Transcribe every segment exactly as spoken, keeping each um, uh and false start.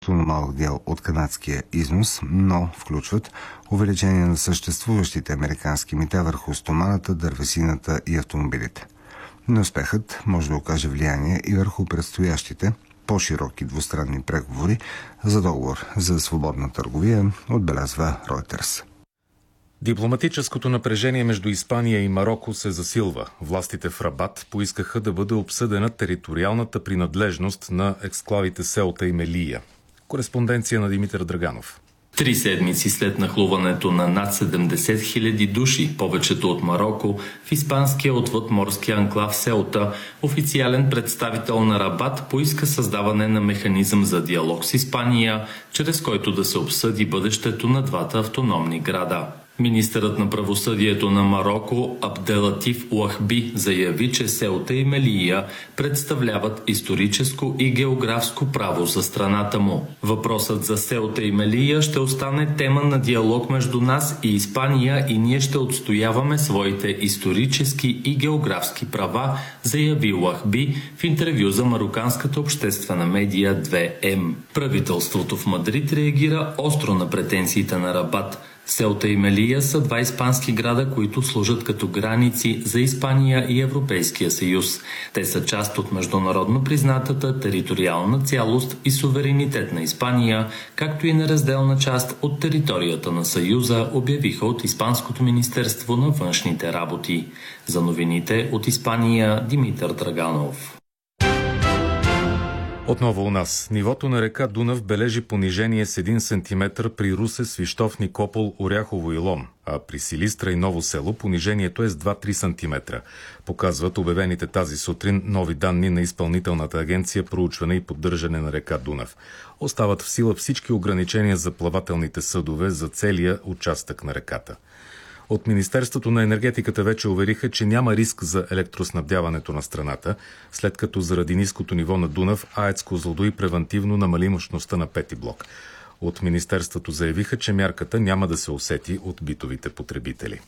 изключително малък дял от канадския износ, но включват увеличение на съществуващите американски мита върху стоманата, дървесината и автомобилите. Неуспехът може да окаже влияние и върху предстоящите по-широки двустранни преговори за договор за свободна търговия, отбелязва Reuters. Дипломатическото напрежение между Испания и Мароко се засилва. Властите в Рабат поискаха да бъде обсъдена териториалната принадлежност на ексклавите Сеута и Мелия. Кореспонденция на Димитър Драганов. Три седмици след нахлуването на над седемдесет хиляди души, повечето от Мароко, в испанския отвъдморски анклав Сеута, официален представител на Рабат поиска създаване на механизъм за диалог с Испания, чрез който да се обсъди бъдещето на двата автономни града. Министърът на правосъдието на Мароко Абделатиф Уахби заяви, че Сеута и Мелия представляват историческо и географско право за страната му. Въпросът за Сеута и Мелия ще остане тема на диалог между нас и Испания и ние ще отстояваме своите исторически и географски права, заяви Уахби в интервю за мароканската обществена медия две ем. Правителството в Мадрид реагира остро на претенциите на Рабат. Сеута и Мелия са два испански града, които служат като граници за Испания и Европейския съюз. Те са част от международно признатата териториална цялост и суверенитет на Испания, както и неразделна част от територията на Съюза, обявиха от Испанското министерство на външните работи. За новините от Испания, Димитър Драганов. Отново у нас. Нивото на река Дунав бележи понижение с един сантиметър при Русе, Свищов, Никопол, Оряхово и Лом, а при Силистра и Ново село понижението е с два-три сантиметра. Показват обявените тази сутрин нови данни на Изпълнителната агенция проучване и поддържане на река Дунав. Остават в сила всички ограничения за плавателните съдове за целия участък на реката. От Министерството на енергетиката вече увериха, че няма риск за електроснабдяването на страната, след като заради ниското ниво на Дунав АЕЦ Козлодуй превантивно намали мощността на пети блок. От Министерството заявиха, че мярката няма да се усети от битовите потребители.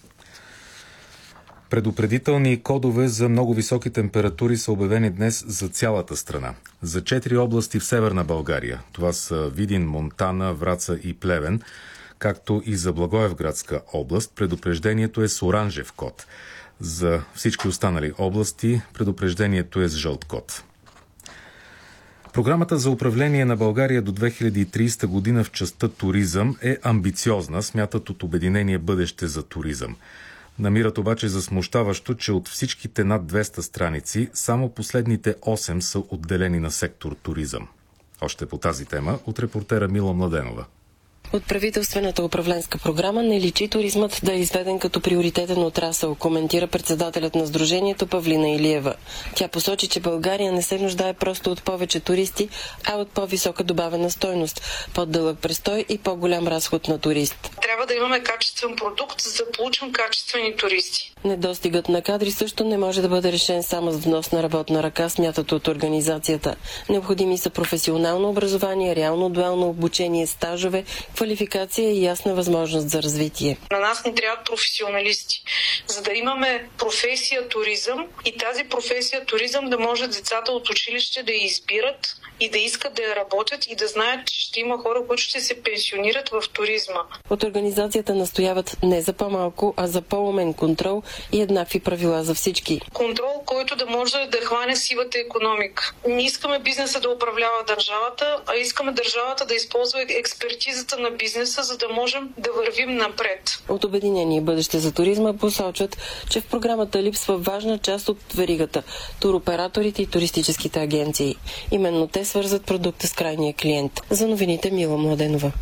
Предупредителни кодове за много високи температури са обявени днес за цялата страна. За четири области в Северна България, това са Видин, Монтана, Враца и Плевен, както и за Благоевградска област, предупреждението е с оранжев код. За всички останали области предупреждението е с жълт код. Програмата за управление на България до две хиляди и тридесета година в частта туризъм е амбициозна, смятат от Обединение Бъдеще за туризъм. Намират обаче за смущаващо, че от всичките над двеста страници, само последните осем са отделени на сектор туризъм. Още по тази тема от репортера Мила Младенова. От правителствената управленска програма не личи туризмът да е изведен като приоритетен отрасъл, коментира председателят на Сдружението Павлина Илиева. Тя посочи, че България не се нуждае просто от повече туристи, а от по-висока добавена стойност, по-дълъг престой и по-голям разход на турист. Трябва да имаме качествен продукт, за да получим качествени туристи. Недостигът на кадри също не може да бъде решен само с внос на работна ръка, смятат от организацията. Необходими са професионално образование, реално дуално обучение, стажове, квалификация и ясна възможност за развитие. На нас ни трябват професионалисти, за да имаме професия туризъм и тази професия туризъм да може децата от училище да я избират и да искат да я работят и да знаят, че ще има хора, които ще се пенсионират в туризма. От организацията настояват не за по-малко, а за по-умен контрол и еднакви правила за всички. Контрол, който да може да хване сивата икономика. Не искаме бизнеса да управлява държавата, а искаме държавата да използва експертизата на бизнеса, за да можем да вървим напред. От Обединение Бъдеще за туризма посочват, че в програмата липсва важна част от веригата – туроператорите и туристическите агенции. Именно те свързват продукта с крайния клиент. За новините Мила Младенова.